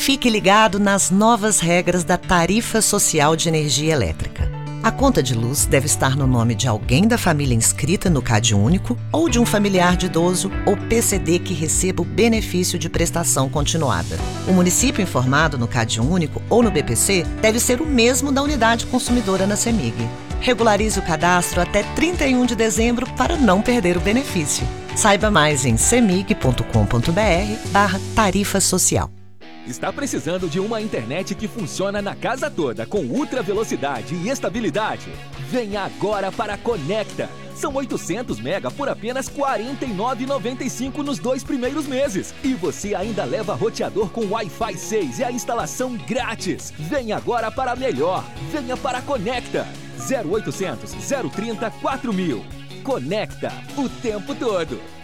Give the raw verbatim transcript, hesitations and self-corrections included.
Fique ligado nas novas regras da Tarifa Social de Energia Elétrica. A conta de luz deve estar no nome de alguém da família inscrita no CadÚnico ou de um familiar de idoso ou P C D que receba o benefício de prestação continuada. O município informado no CadÚnico ou no B P C deve ser o mesmo da unidade consumidora na CEMIG. Regularize o cadastro até trinta e um de dezembro para não perder o benefício. Saiba mais em cemig ponto com ponto br barra tarifa social. Está precisando de uma internet que funciona na casa toda com ultra velocidade e estabilidade? Venha agora para a Conecta. São oitocentos mega por apenas quarenta e nove reais e noventa e cinco centavos nos dois primeiros meses. E você ainda leva roteador com Wi-Fi seis e a instalação grátis. Venha agora para a melhor. Venha para a Conecta. zero oitocentos, zero trinta, quatro mil. Conecta o tempo todo.